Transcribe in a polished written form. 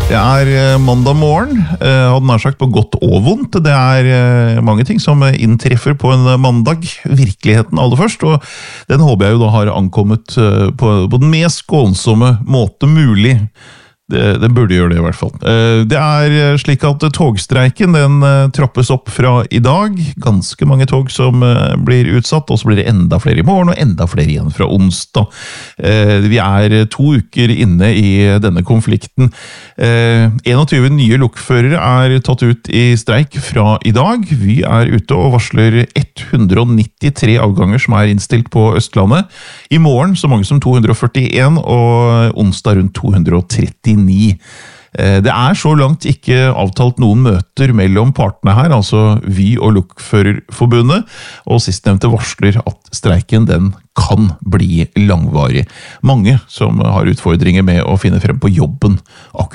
Det mandag morgen, hadde nær sagt på godt og vondt. Det mange ting som inntreffer på en mandag, virkeligheten aller først, og den håper jeg jo da har ankommet på den mest skånsomme måte mulig. Det burde gjøre det i hvert fall. Det slik at togstreiken den trappes opp fra i dag. Ganske mange tog som blir utsatt, og så blir det enda flere i morgen, og enda flere igjen fra onsdag. Vi 2 uker inne i denne konflikten. 21 nye lokførere tatt ut i streik fra i dag. Vi ute og varsler 193 avganger som innstilt på Østlandet. I morgen så mange som 241, og onsdag rundt 239. Det så langt ikke avtalt noen møter mellom partene her, altså vi og Lokførerforbundet, og sistnevnte varsler at streiken den kan bli langvarig. Mange som har utfordringer med å finne frem på jobben akkurat